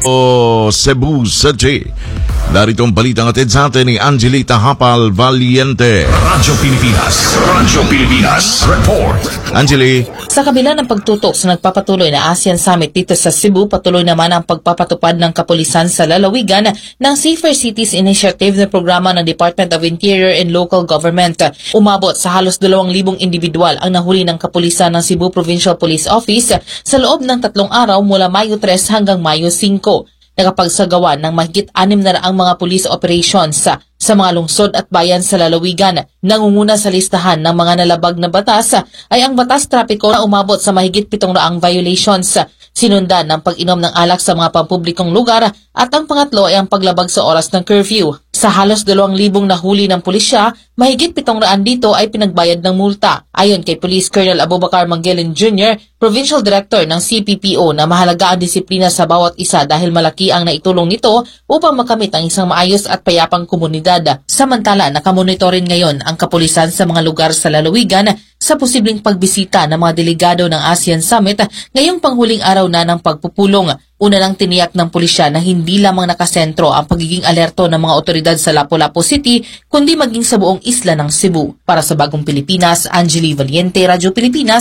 Cebu City. Narito ang balitang atid sa atin ni Angelita Hapal Valiente. Radyo Pilipinas Report. Angeli. Sa kabila ng pagtutok sa nagpapatuloy na ASEAN Summit dito sa Cebu, patuloy naman ang pagpapatupad ng kapulisan sa lalawigan ng Safer Cities Initiative na programa ng Department of Interior and Local Government. Umabot sa halos 2,000 individual ang nahuli ng kapulisan ng Cebu Provincial Police Office sa loob ng 3 araw mula Mayo 3 hanggang Mayo 5. Nakapagsagawa ng mahigit 600 mga police operations sa mga lungsod at bayan sa lalawigan. Nangunguna sa listahan ng mga nalabag na batas ay ang batas trapiko na umabot sa mahigit 700 violations. Sinundan ng pag-inom ng alak sa mga pampublikong lugar at ang pangatlo ay ang paglabag sa oras ng curfew. Sa halos 2,000 nahuli ng pulisya, mahigit 700 dito ay pinagbayad ng multa. Ayon kay Police Colonel Abubakar Manggelin Jr., Provincial Director ng CPPO, na mahalaga ang disiplina sa bawat isa dahil malaki ang naitulong nito upang makamit ang isang maayos at payapang komunidad. Samantala, nakamonitorin ngayon ang kapulisan sa mga lugar sa lalawigan sa posibleng pagbisita ng mga delegado ng ASEAN Summit ngayong panghuling araw na ng pagpupulong. Una lang tiniyak ng pulisya na hindi lamang nakasentro ang pagiging alerto ng mga otoridad sa Lapu-Lapu City, kundi maging sa buong isla ng Cebu. Para sa Bagong Pilipinas, Angeli Valiente, Radyo Pilipinas.